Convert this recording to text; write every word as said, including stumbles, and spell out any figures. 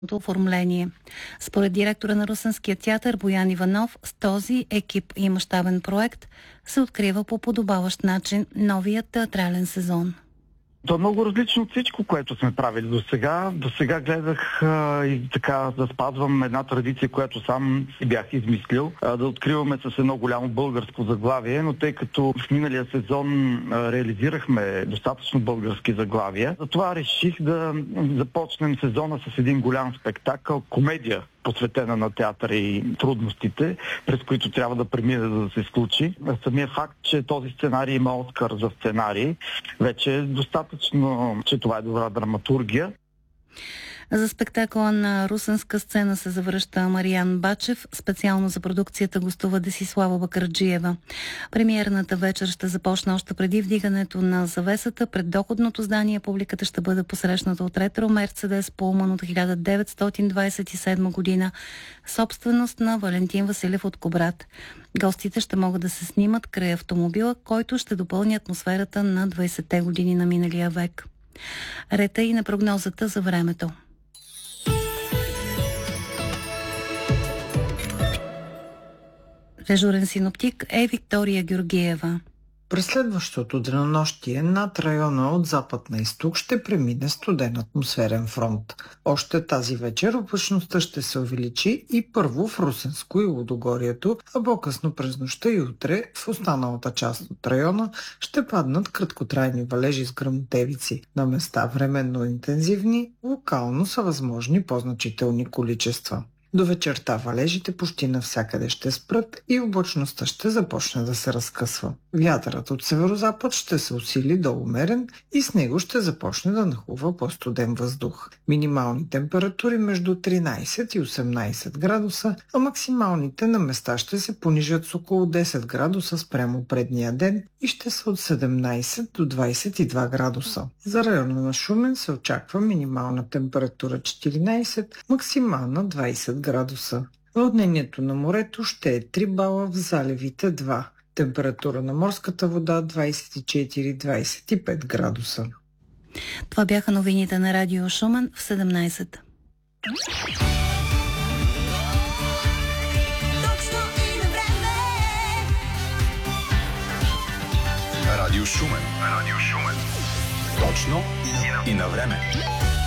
оформление. Според директора на Русенския театър Боян Иванов, с този екип и мащабен проект се открива по подобаващ начин новият театрален сезон. То е много различно от всичко, което сме правили до сега. До сега гледах а, и така да спазвам една традиция, която сам си бях измислил, а, да откриваме с едно голямо българско заглавие, но тъй като в миналия сезон а, реализирахме достатъчно български заглавия, затова реших да започнем сезона с един голям спектакъл, комедия, посветена на театъра и трудностите, през които трябва да премине, за да се случи. Самия факт, че този сценарий има Оскар за сценарий, вече е достатъчно, че това е добра драматургия. За спектакъла на русенска сцена се завръща Мариан Бачев. Специално за продукцията гостува Десислава Бакърджиева. Премиерната вечер ще започне още преди вдигането на завесата. Пред доходното здание публиката ще бъде посрещната от ретро Мерцедес Пулман от хиляда деветстотин двадесет и седма година, собственост на Валентин Василев от Кубрат. Гостите ще могат да се снимат край автомобила, който ще допълни атмосферата на двадесетте години на миналия век. Рета и на прогнозата за времето. Дежурен синоптик е Виктория Георгиева. През следващото денонощие над района от запад на изток ще премине студен атмосферен фронт. Още тази вечер облачността ще се увеличи и първо в Русенско и Лудогорието, а по-късно през нощта и утре в останалата част от района ще паднат краткотрайни валежи с гръмотевици. На места временно интензивни, локално са възможни по-значителни количества. До вечерта валежите почти навсякъде ще спрат и облачността ще започне да се разкъсва. Вятърът от северозапад ще се усили до умерен и с него ще започне да нахлува по-студен въздух. Минимални температури между тринадесет и осемнадесет градуса, а максималните на места ще се понижат с около десет градуса спрямо предния ден и ще са от седемнадесет до двадесет и два градуса. За района на Шумен се очаква минимална температура четиринадесет, максимална двадесет градуса. Вълнението на морето ще е три бала, в заливите два. Температура на морската вода двадесет и четири до двадесет и пет градуса. Това бяха новините на Радио Шумен в седемнадесет. Радио Шумен. Радио Шумен. Точно и на време.